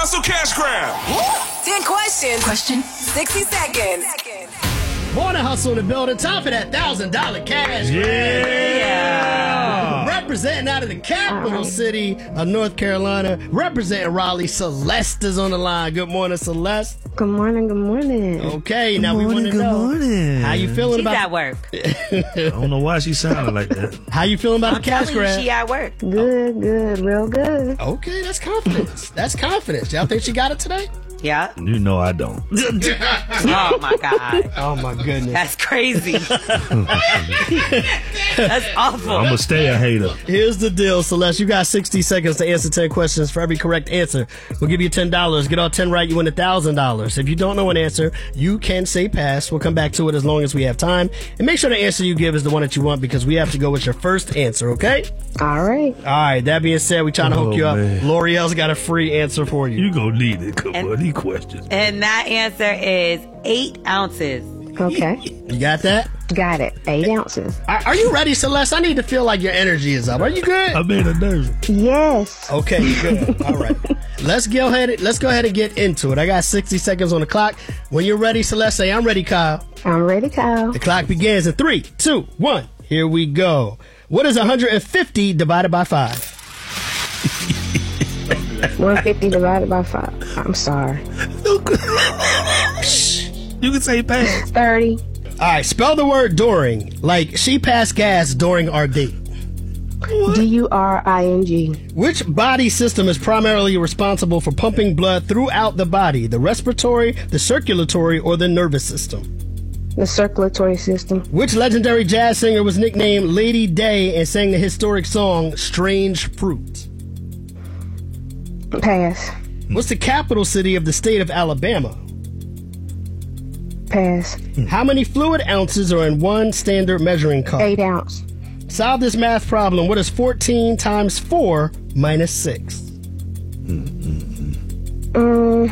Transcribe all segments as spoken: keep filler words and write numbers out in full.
Hustle Cash Grab. ten questions. Question. sixty seconds. Morning Hustle in the building. Time for that one thousand dollars cash. Yeah. yeah. Representing out of the capital city of North Carolina. Representing Raleigh. Celeste is on the line. Good morning, Celeste. Good morning, good morning. Okay, Good now morning, we want to good know. morning. How you feeling She's about at work. I don't know why she sounded like that. How you feeling about I'm the cash telling you, grab? she at work. Good, good, real good. Okay, that's confidence. That's confidence. Y'all think she got it today? Yeah. You know I don't. Oh my God. Oh my goodness. That's crazy. That's awful. I'm going to stay a hater. Here's the deal, Celeste. You got sixty seconds to answer ten questions. For every correct answer, we'll give you ten dollars. Get all ten right, you win one thousand dollars. If you don't know an answer, you can say pass. We'll come back to it as long as we have time. And make sure the answer you give is the one that you want because we have to go with your first answer, okay? All right. All right, that being said, we're trying to hook Oh, you up. man. L'Oreal's got a free answer for you. You going to need it. Come And- on, these questions. And that answer is eight ounces. Okay. You got that? Got it. Eight ounces. Are, are you ready, Celeste? I need to feel like your energy is up. Are you good? I'm in a nerve. Yes. Okay, good. All right. Let's go ahead. Let's go ahead and get into it. I got sixty seconds on the clock. When you're ready, Celeste, say I'm ready, Kyle. I'm ready, Kyle. The clock begins in three, two, one. Here we go. What is one hundred fifty divided by five? one hundred fifty divided by five. I'm sorry. You can say pass. thirty. All right, spell the word during, like she passed gas during our date. D U R I N G. Which body system is primarily responsible for pumping blood throughout the body? The respiratory, the circulatory, or the nervous system? The circulatory system. Which legendary jazz singer was nicknamed Lady Day and sang the historic song Strange Fruit? Pass. What's the capital city of the state of Alabama? Pass. How many fluid ounces are in one standard measuring cup? Eight ounce. Solve this math problem. What is fourteen times four minus six? Um.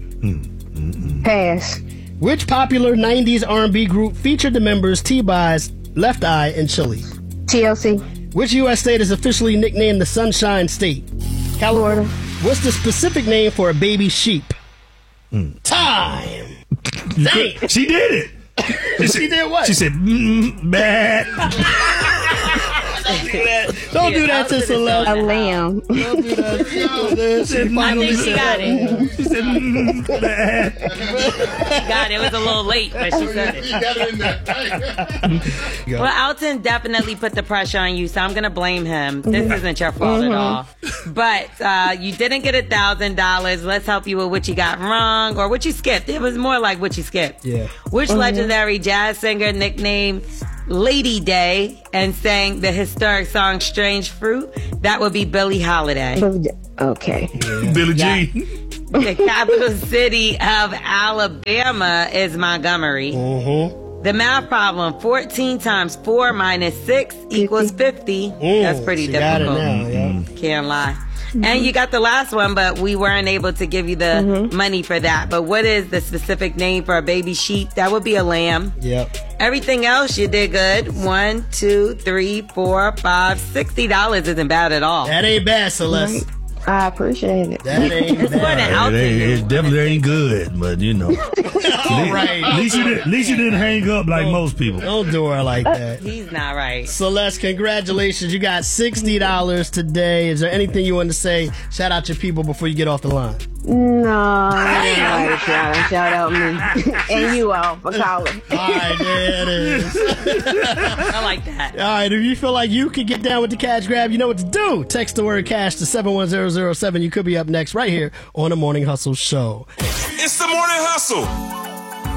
Pass. Which popular nineties R and B group featured the members T-Boz, Left Eye, and Chili? T L C. Which U S state is officially nicknamed the Sunshine State? California. What's the specific name for a baby sheep? Time. Dang. She did it. She, She did what? She said, mm, bad. Don't do that to Celeste. A lamb. Don't do that. She I finally think she said got that. it. She said, mm, bad. She got it. It was a little late, but she said it. Well, Alton definitely put the pressure on you, so I'm going to blame him. This isn't your fault at all. But uh, you didn't get one thousand dollars. Let's help you with what you got wrong or what you skipped. It was more like what you skipped. Yeah. Which legendary jazz singer nicknamed Lady Day and sang the historic song Strange Fruit? That would be Billie Holiday. Okay. Billie Jean. The capital city of Alabama is Montgomery. Mm-hmm. The math problem, fourteen times four minus six equals fifty. That's pretty she got it difficult. now, yeah. Can't lie. And you got the last one, but we weren't able to give you the money for that. But what is the specific name for a baby sheep? That would be a lamb. Yep. Everything else, you did good. One, two, three, four, five, sixty dollars isn't bad at all. That ain't bad, Celeste. I appreciate it. That ain't It's more than bad. out It, ain't, to it you. definitely ain't good, but you know. All right. At least you, didn't, at least you didn't hang up like most people. Don't do her like that. He's not right. Celeste, congratulations. You got sixty dollars today. Is there anything you want to say? Shout out your people before you get off the line. No, I don't shout out, shout out me and you all for calling. All right, there it is. I like that. All right, if you feel like you could get down with the cash grab, you know what to do. Text the word cash to seven one zero zero seven. You could be up next right here on the Morning Hustle Show. It's the Morning Hustle